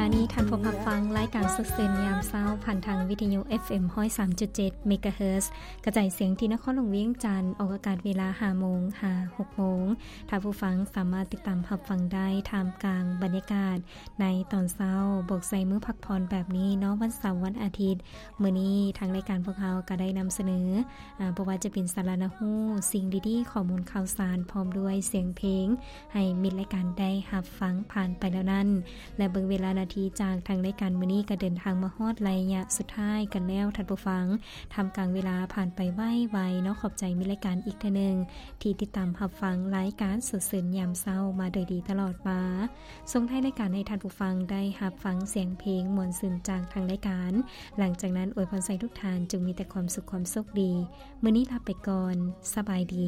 นี้ท่านผู้ฟังรายการสุขสื่นยามเช้าผ่านทางวิทยุ FM 103.7 เมกะเฮิรตซ์กระจายเสียงที่นครหลวงเวียงจันทน์ออกอากาศเวลา 5:00 น. หา 6:00 น. ท่านผู้ฟังสามารถติดตามรับฟังได้ท่ามกลางบรรยากาศในตอนเช้าบอกใส่มื้อพักผ่อนแบบนี้เนาะวันเสาร์วันอาทิตย์มื้อนี้ทางรายการพวกเราก็ได้นำเสนอบ่ว่าจะเป็นสาระฮู้สิ่งดีๆข้อมูลข่าวสารพร้อมด้วยเสียงเพลงให้มิตรรายการได้รับฟังผ่านไปแล้วนั้นและเบิ่งเวลานาทีจากทางรายการมื้อนี้ก็เดินทางมาฮอดระยะสุดท้ายกันแล้วท่านผู้ฟังทำกลางเวลาผ่านไปไวๆเนาะขอบใจมิตรรายการอีกเทื่อนึงที่ติดตามรับฟังรายการสุขสื่นยามเช้ามาโดยดีตลอดมาส่งท้ายรายการให้ท่านผู้ฟังได้รับฟังเสียงเพลงม่วนซื่นจากทางรายการหลังจากนั้นอวยพรใส่ทุกท่านจงมีแต่ความสุขความโชคดีมื้อนี้ลาไปก่อนสบายดี